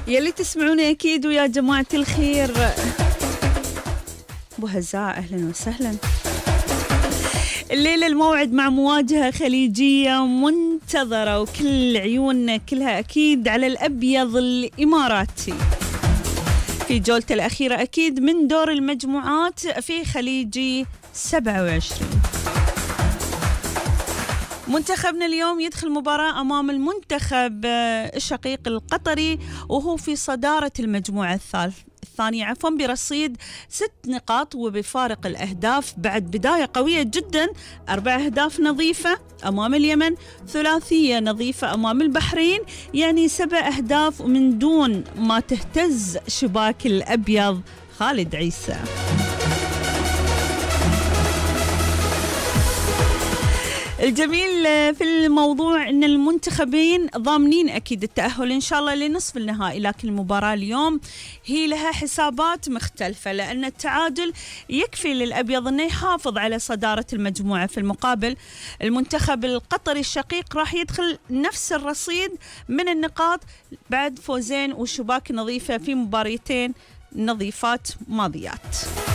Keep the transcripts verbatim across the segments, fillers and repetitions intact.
يلي تسمعوني أكيد ويا جماعة الخير. أبو هزاع أهلا وسهلا. الليلة الموعد مع مواجهة خليجية منتظرة وكل عيوننا كلها أكيد على الأبيض الإماراتي في جولته الأخيرة أكيد من دور المجموعات في خليجي سبعة وعشرين. منتخبنا اليوم يدخل مباراة أمام المنتخب الشقيق القطري وهو في صدارة المجموعة الثالث الثانية عفوا برصيد ست نقاط وبفارق الأهداف بعد بداية قوية جدا. أربع أهداف نظيفة أمام اليمن، ثلاثية نظيفة أمام البحرين، يعني سبع أهداف من دون ما تهتز شباك الأبيض خالد عيسى. الجميل في الموضوع أن المنتخبين ضامنين أكيد التأهل إن شاء الله لنصف النهائي، لكن المباراة اليوم هي لها حسابات مختلفة لأن التعادل يكفي للأبيض أنه يحافظ على صدارة المجموعة. في المقابل المنتخب القطري الشقيق راح يدخل نفس الرصيد من النقاط بعد فوزين وشباك نظيفة في مباريتين نظيفات ماضيات.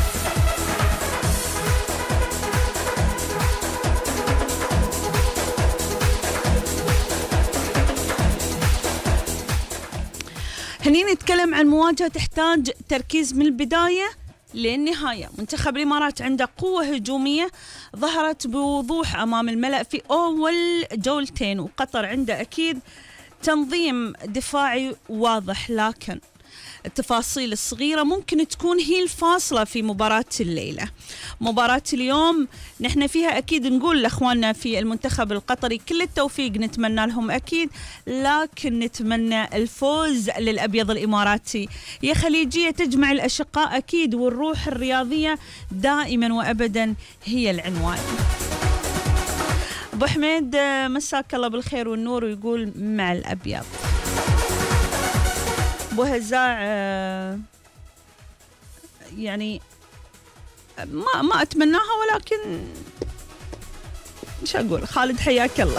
هني نتكلم عن مواجهة تحتاج تركيز من البداية للنهاية. منتخب الإمارات عنده قوة هجومية ظهرت بوضوح أمام الملأ في أول جولتين، وقطر عنده أكيد تنظيم دفاعي واضح، لكن التفاصيل الصغيرة ممكن تكون هي الفاصلة في مباراة الليلة. مباراة اليوم نحن فيها أكيد نقول لأخواننا في المنتخب القطري كل التوفيق نتمنى لهم أكيد، لكن نتمنى الفوز للأبيض الإماراتي. يا خليجية تجمع الأشقاء أكيد، والروح الرياضية دائما وأبدا هي العنوان. أبو حميد مساك الله بالخير والنور ويقول مع الأبيض. أبو هزاع يعني ما ما أتمناها، ولكن إيش أقول. خالد حياك الله.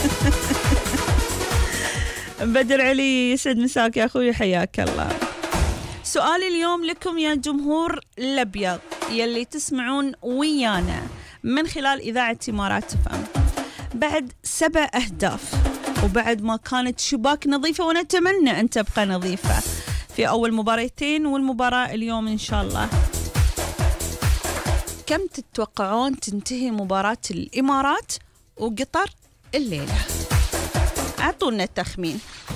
بدر علي يسعد مساك يا أخوي حياك الله. سؤالي اليوم لكم يا جمهور الأبيض يلي تسمعون ويانا من خلال إذاعة إمارات فام، بعد سبع أهداف وبعد ما كانت شباك نظيفة ونتمنى أن تبقى نظيفة في أول مباراتين والمباراة اليوم إن شاء الله، كم تتوقعون تنتهي مباراة الإمارات وقطر الليلة؟ أعطونا التخمين.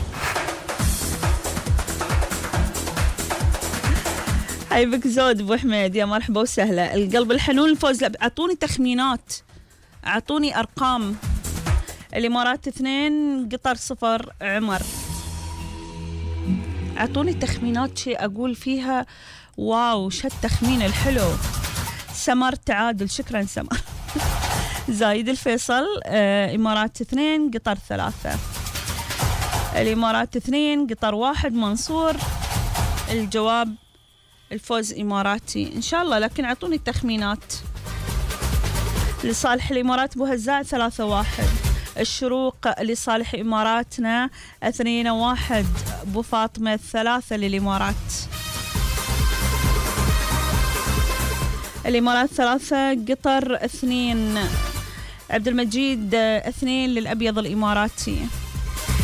حيبك زود أبو حميد يا مرحبا وسهلا. القلب الحنون الفوز. أعطوني تخمينات، أعطوني أرقام. الإمارات اثنين قطر صفر. عمر أعطوني تخمينات شيء أقول فيها واو شو التخمين الحلو. سمر تعادل. شكرا سمر. زايد الفيصل آه، إمارات اثنين قطر ثلاثة. الإمارات اثنين قطر واحد. منصور الجواب الفوز إماراتي إن شاء الله، لكن أعطوني التخمينات. لصالح الإمارات أبو هزاع ثلاثة واحد. الشروق لصالح إماراتنا اثنين واحد. أبو فاطمة ثلاثة للإمارات. الإمارات ثلاثة قطر اثنين. عبد المجيد اثنين للأبيض الإماراتي.